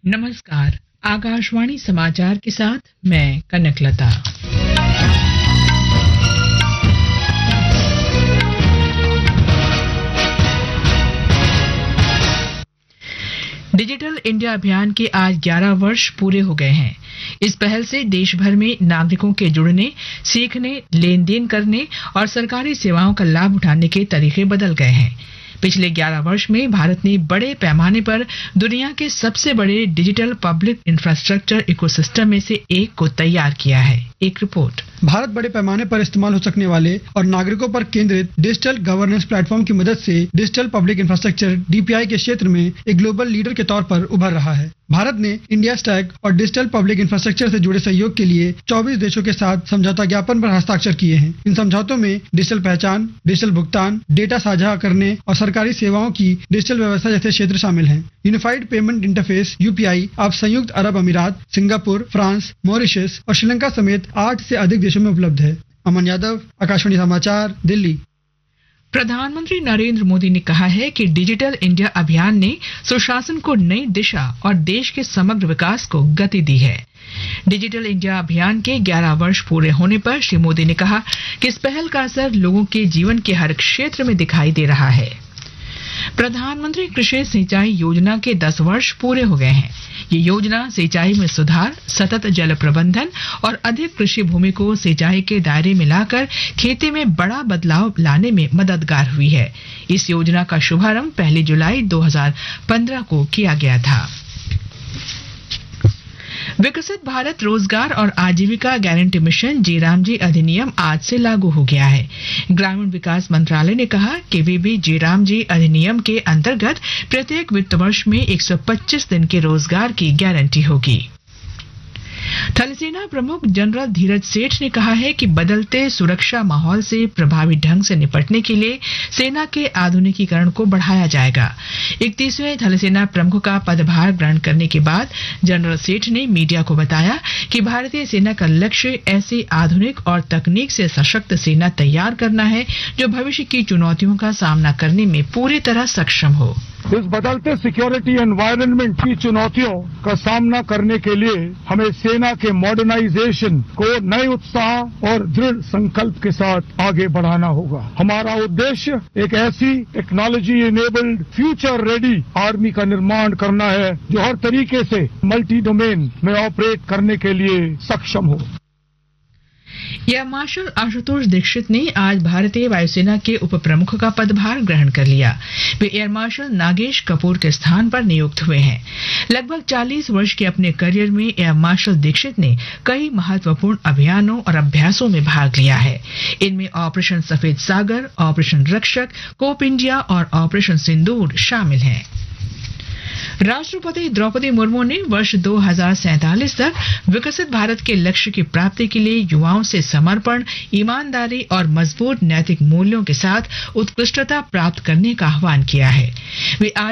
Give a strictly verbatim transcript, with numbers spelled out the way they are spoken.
नमस्कार, आकाशवाणी समाचार के साथ मैं कनकलता। डिजिटल इंडिया अभियान के आज ग्यारह वर्ष पूरे हो गए हैं। इस पहल से देश भर में नागरिकों के जुड़ने, सीखने, लेन देन करने और सरकारी सेवाओं का लाभ उठाने के तरीके बदल गए हैं। पिछले ग्यारह वर्ष में भारत ने बड़े पैमाने पर दुनिया के सबसे बड़े डिजिटल पब्लिक इंफ्रास्ट्रक्चर इकोसिस्टम में से एक को तैयार किया है। एक रिपोर्ट। भारत बड़े पैमाने पर इस्तेमाल हो सकने वाले और नागरिकों पर केंद्रित डिजिटल गवर्नेंस प्लेटफॉर्म की मदद से digital public infrastructure D P I के क्षेत्र में एक ग्लोबल लीडर के तौर पर उभर रहा है। भारत ने इंडिया स्टैक और डिजिटल पब्लिक इंफ्रास्ट्रक्चर से जुड़े सहयोग के लिए चौबीस देशों के साथ समझौता ज्ञापन पर हस्ताक्षर किए हैं। इन समझौतों में डिजिटल पहचान, डिजिटल भुगतान, डेटा साझा करने और सरकारी सेवाओं की डिजिटल व्यवस्था जैसे क्षेत्र शामिल हैं। Unified payment interface U P I अब संयुक्त अरब अमीरात, सिंगापुर, फ्रांस, मॉरिशस और श्रीलंका समेत आठ से अधिक देशों में उपलब्ध है। अमन यादव, आकाशवाणी समाचार, दिल्ली। प्रधानमंत्री नरेंद्र मोदी ने कहा है कि डिजिटल इंडिया अभियान ने सुशासन को नई दिशा और देश के समग्र विकास को गति दी है। डिजिटल इंडिया अभियान के ग्यारह वर्ष पूरे होने पर श्री मोदी ने कहा कि इस पहल का असर लोगों के जीवन के हर क्षेत्र में दिखाई दे रहा है। प्रधानमंत्री कृषि सिंचाई योजना के दस वर्ष पूरे हो गए हैं। ये योजना सिंचाई में सुधार, सतत जल प्रबंधन और अधिक कृषि भूमि को सिंचाई के दायरे में लाकर खेती में बड़ा बदलाव लाने में मददगार हुई है। इस योजना का शुभारंभ पहली जुलाई दो हज़ार पंद्रह को किया गया था। विकसित भारत रोजगार और आजीविका गारंटी मिशन जेरामजी अधिनियम आज से लागू हो गया है। ग्रामीण विकास मंत्रालय ने कहा कि वे भी जेरामजी अधिनियम के अंतर्गत प्रत्येक वित्त वर्ष में एक सौ पच्चीस दिन के रोजगार की गारंटी होगी। थलसेना प्रमुख जनरल धीरज सेठ ने कहा है कि बदलते सुरक्षा माहौल से प्रभावी ढंग से निपटने के लिए सेना के आधुनिकीकरण को बढ़ाया जाएगा। इकतीसवें थलसेना प्रमुख का पदभार ग्रहण करने के बाद जनरल सेठ ने मीडिया को बताया कि भारतीय सेना का लक्ष्य ऐसी आधुनिक और तकनीक से सशक्त सेना तैयार करना है जो भविष्य की चुनौतियों का सामना करने में पूरी तरह सक्षम हो। इस बदलते सिक्योरिटी एनवायरनमेंट की चुनौतियों का सामना करने के लिए हमें सेना के मॉडर्नाइजेशन को नए उत्साह और दृढ़ संकल्प के साथ आगे बढ़ाना होगा। हमारा उद्देश्य एक ऐसी technology enabled future ready army का निर्माण करना है जो हर तरीके से मल्टी डोमेन में ऑपरेट करने के लिए सक्षम हो। एयर मार्शल आशुतोष दीक्षित ने आज भारतीय वायुसेना के उप प्रमुख का पदभार ग्रहण कर लिया। वे एयर मार्शल नागेश कपूर के स्थान पर नियुक्त हुए हैं। लगभग चालीस वर्ष के अपने करियर में एयर मार्शल दीक्षित ने कई महत्वपूर्ण अभियानों और अभ्यासों में भाग लिया है। इनमें ऑपरेशन सफेद सागर, ऑपरेशन रक्षक, कोप इंडिया और ऑपरेशन सिंदूर शामिल हैं। राष्ट्रपति द्रौपदी मुर्मू ने वर्ष दो हज़ार सैंतालीस तक विकसित भारत के लक्ष्य की प्राप्ति के लिए युवाओं से समर्पण, ईमानदारी और मजबूत नैतिक मूल्यों के साथ उत्कृष्टता प्राप्त करने का आह्वान किया है। वे आज